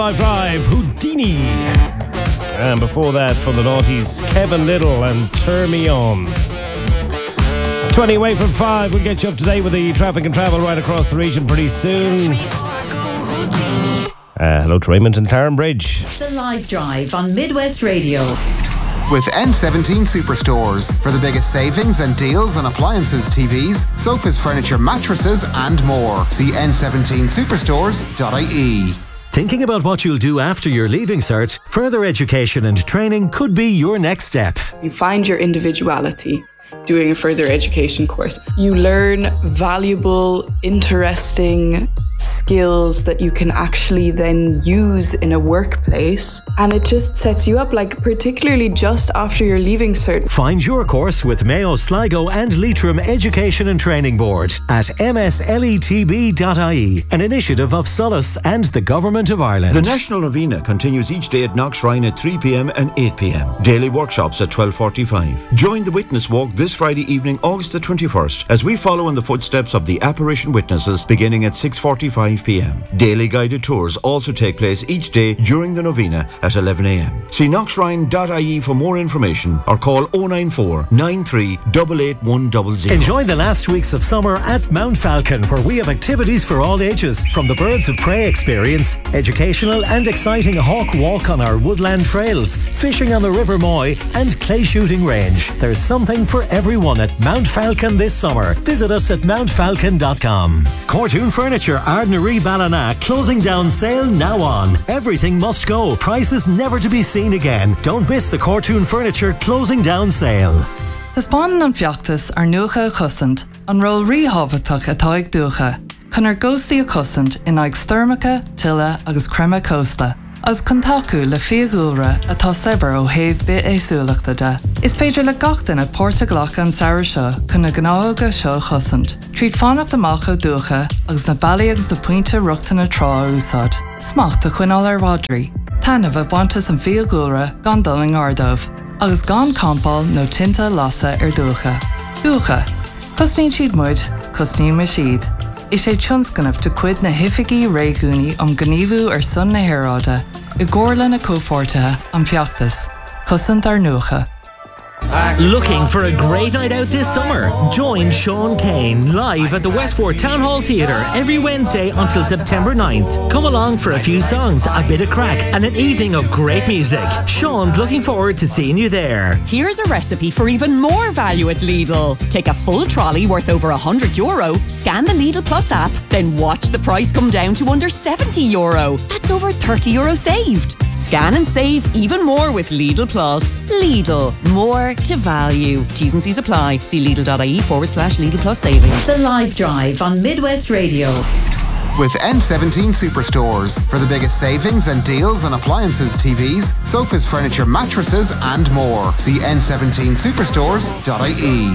Live Drive, Houdini. And before that, from the noughties, Kevin Little and Turn Me On. 20 away from 5. We'll get you up to date with the traffic and travel right across the region pretty soon. Hello to Raymond and Taryn Bridge. The Live Drive on Midwest Radio. With N17 Superstores for the biggest savings and deals on appliances, TVs, sofas, furniture, mattresses and more. See n17superstores.ie. Thinking about what you'll do after your Leaving Cert? Further education and training could be your next step. You find your individuality doing a further education course. You learn valuable, interesting skills that you can actually then use in a workplace, and it just sets you up, like particularly just after your Leaving Cert. Find your course with Mayo, Sligo and Leitrim Education and Training Board at msletb.ie, an initiative of Solus and the Government of Ireland. The National Novena continues each day at Knockshrine at 3 p.m. and 8 p.m. Daily workshops at 12:45. Join the Witness Walk this Friday evening, August the 21st, as we follow in the footsteps of the apparition witnesses beginning at 6:45 p.m. Daily guided tours also take place each day during the novena at 11 a.m. See knockshrine.ie for more information or call 094 93 88100. Enjoy the last weeks of summer at Mount Falcon, where we have activities for all ages, from the Birds of Prey experience, educational and exciting hawk walk on our woodland trails, fishing on the River Moy and clay shooting range. There's something for everyone at Mount Falcon this summer. Visit us at mountfalcon.com. Cortoon Furniture, Ardnaree Ballina, closing down sale now on. Everything must go. Prices never to be seen again. Don't miss the Cortoon Furniture closing down sale. Is bán an fiachtas ar nuacha a chusant, an rol ríhabhatach atá ag dúcha, chun ar ghóstaí a chusant in ag styrmacha, tilla agus crema costa. As contacu le fiagúra atá sever ó héh bit éasúlachta de. Is féidir le gachtain a Portaglach an saoir seo chun na gnága seo chusant. Tríd fánach amach ó dúcha agus na bailíags do puinte ruachta na trá úsad. Smacht a chuinál ar Rodri. Tanamh a bhaintas an fiagúra gan duling ardómh, agus gan campáil nó tinta lasa ar dúcha. Dúcha. Cosnín siad muid, cosnín me siad. Is sé tionscanmh de cuid na hifigií réigúnaí am gníomhú ar son na hairáide, I gcomharla na cófortathe an fiachtas, cosant ar nuacha. Looking for a great night out this summer? Join Sean Kane live at the Westport Town Hall Theatre every Wednesday until September 9th. Come along for a few songs, a bit of crack and an evening of great music. Sean's looking forward to seeing you there. Here's a recipe for even more value at Lidl. Take a full trolley worth over €100, scan the Lidl Plus app, then watch the price come down to under €70. That's over €30 saved. Scan and save even more with Lidl Plus. Lidl, more to value. T's and C's apply. See Lidl.ie/Lidl Plus savings. The Live Drive on Midwest Radio. With N17 Superstores for the biggest savings and deals on appliances, TVs, sofas, furniture, mattresses and more. See n17superstores.ie.